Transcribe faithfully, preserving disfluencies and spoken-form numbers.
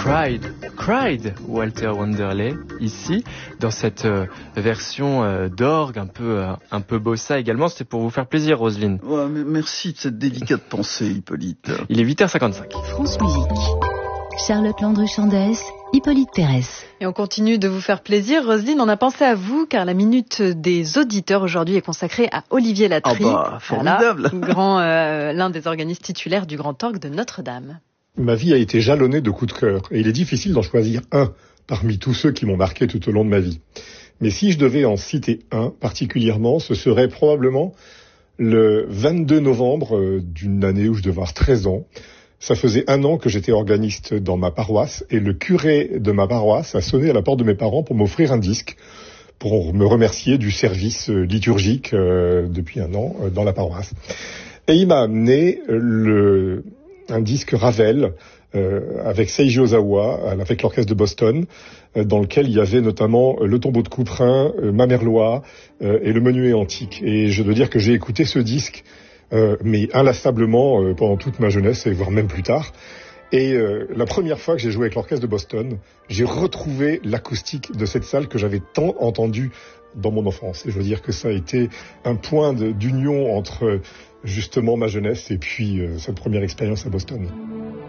Cried, Cried, Walter Wanderley, ici, dans cette euh, version euh, d'orgue, un peu, euh, un peu bossa également. C'était pour vous faire plaisir, Roselyne. Ouais, mais merci de cette délicate pensée, Hippolyte. Il est huit heures cinquante-cinq. France Musique. Charlotte Landru-Chandès, Hippolyte Thérèse. Et on continue de vous faire plaisir. Roselyne, on a pensé à vous, car la minute des auditeurs aujourd'hui est consacrée à Olivier Latry. Ah bah, formidable. Voilà, grand, euh, l'un des organistes titulaires du Grand Orgue de Notre-Dame. Ma vie a été jalonnée de coups de cœur, et il est difficile d'en choisir un parmi tous ceux qui m'ont marqué tout au long de ma vie. Mais si je devais en citer un particulièrement, ce serait probablement le vingt-deux novembre d'une année où je devais avoir treize ans. Ça faisait un an que j'étais organiste dans ma paroisse, et le curé de ma paroisse a sonné à la porte de mes parents pour m'offrir un disque, pour me remercier du service liturgique euh, depuis un an euh, dans la paroisse. Et il m'a amené le, un disque Ravel euh, avec Seiji Ozawa, avec l'orchestre de Boston, euh, dans lequel il y avait notamment euh, le tombeau de Couperin, euh, Mamerlois euh, et le menuet antique. Et je dois dire que j'ai écouté ce disque Euh, mais inlassablement euh, pendant toute ma jeunesse et voire même plus tard. Et euh, la première fois que j'ai joué avec l'orchestre de Boston, j'ai retrouvé l'acoustique de cette salle que j'avais tant entendue dans mon enfance. Et je veux dire que ça a été un point de, d'union entre justement ma jeunesse et puis euh, cette première expérience à Boston.